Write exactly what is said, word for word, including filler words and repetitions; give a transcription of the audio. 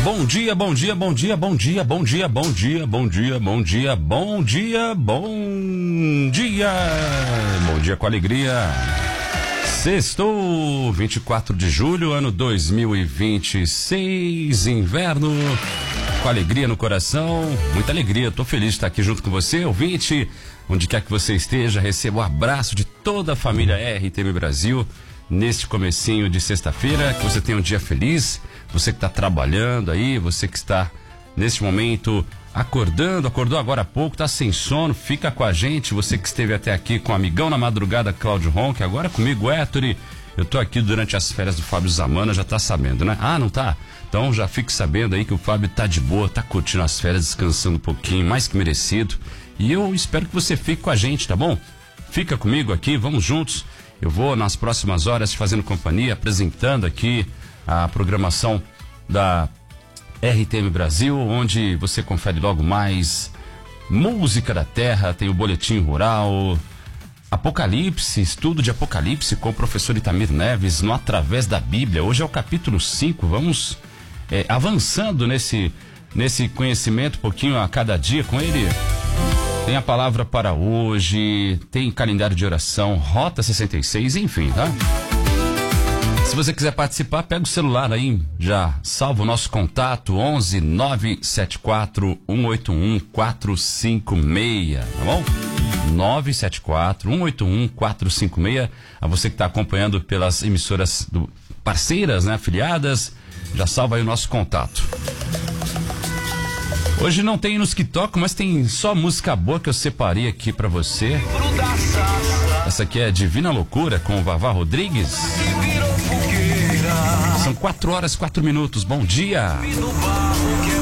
Bom dia, bom dia, bom dia, bom dia, bom dia, bom dia, bom dia, bom dia, bom dia, bom dia. Bom dia com alegria. Sextou, vinte e quatro de julho, ano dois mil e vinte e seis, inverno, com alegria no coração, muita alegria, tô feliz de estar aqui junto com você, ouvinte, onde quer que você esteja, receba o abraço de toda a família R T M Brasil, neste comecinho de sexta-feira, que você tenha um dia feliz, você que está trabalhando aí, você que está neste momento acordando, acordou agora há pouco, está sem sono, fica com a gente, você que esteve até aqui com o amigão na madrugada, Cláudio Ronque, agora comigo, Héctor, eu tô aqui durante as férias do Fábio Zamana, já tá sabendo, né? Ah, não tá? Então já fique sabendo aí que o Fábio tá de boa, tá curtindo as férias, descansando um pouquinho, mais que merecido, e eu espero que você fique com a gente, tá bom? Fica comigo aqui, vamos juntos. Eu vou nas próximas horas te fazendo companhia, apresentando aqui a programação da R T M Brasil, onde você confere logo mais música da terra, tem o Boletim Rural, Apocalipse, estudo de Apocalipse com o professor Itamir Neves no Através da Bíblia. Hoje é o capítulo cinco, vamos é, avançando nesse, nesse conhecimento um pouquinho a cada dia com ele. Tem a palavra para hoje, tem calendário de oração, Rota sessenta e seis, enfim, tá? Se você quiser participar, pega o celular aí, já salva o nosso contato, onze nove sete quatro um oito um quatro cinco seis, tá bom? nove sete quatro um oito um quatro cinco seis, a você que está acompanhando pelas emissoras do, parceiras, né, afiliadas, já salva aí o nosso contato. Hoje não tem nos que tocam, mas tem só música boa que eu separei aqui pra você. Essa aqui é Divina Loucura com o Vavá Rodrigues. São quatro horas, quatro minutos. Bom dia.